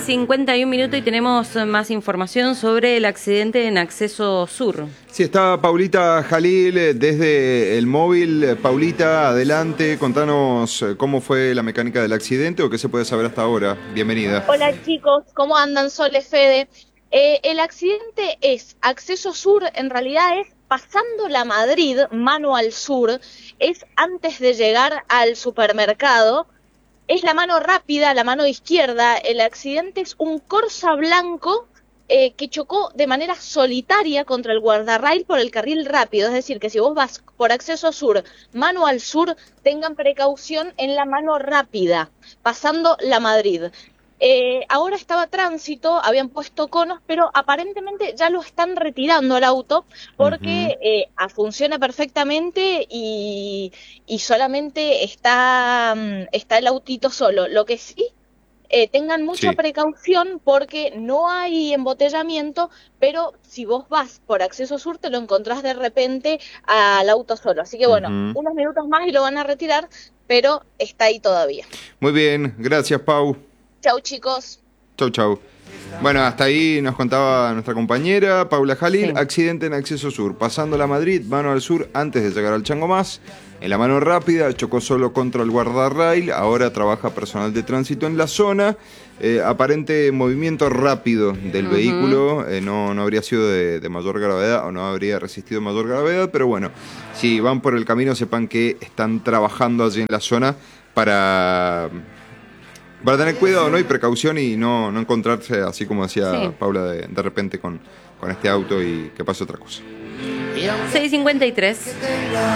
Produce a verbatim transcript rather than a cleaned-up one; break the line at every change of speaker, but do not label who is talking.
cincuenta y un minutos y tenemos más información sobre el accidente en Acceso Sur.
Sí, está Paulita Jalil desde el móvil. Paulita, adelante, contanos cómo fue la mecánica del accidente o qué se puede saber hasta ahora. Bienvenida.
Hola chicos, ¿cómo andan? Sole, Fede. Eh, el accidente es Acceso Sur, en realidad es pasando la Madrid, mano al sur, es antes de llegar al supermercado. Es la mano rápida, la mano izquierda. El accidente es un Corsa blanco eh, que chocó de manera solitaria contra el guardarrail por el carril rápido. Es decir, que si vos vas por Acceso Sur, mano al sur, tengan precaución en la mano rápida, pasando la Madrid. Eh, ahora estaba tránsito, habían puesto conos, pero aparentemente ya lo están retirando al auto porque uh-huh. eh, funciona perfectamente y, y solamente está, está el autito solo. Lo que sí, eh, tengan mucha sí. precaución porque no hay embotellamiento, pero si vos vas por Acceso Sur te lo encontrás de repente al auto solo. Así que bueno, uh-huh. unos minutos más y lo van a retirar, pero está ahí todavía.
Muy bien, gracias Pau.
Chau, chicos.
Chau, chau. Bueno, hasta ahí nos contaba nuestra compañera Paula Jalil. Sí. Accidente en Acceso Sur. Pasando la Madrid, mano al sur, antes de llegar al Chango Más. En la mano rápida, chocó solo contra el guardarrail. Ahora trabaja personal de tránsito en la zona. Eh, aparente movimiento rápido del uh-huh. vehículo. Eh, no, no habría sido de, de mayor gravedad o no habría resistido mayor gravedad. Pero bueno, si van por el camino, sepan que están trabajando allí en la zona para... Para tener cuidado, ¿no? Y precaución y no, no encontrarse, así como decía sí. Paula, de, de repente con, con este auto y que pase otra cosa.
seis cincuenta y tres.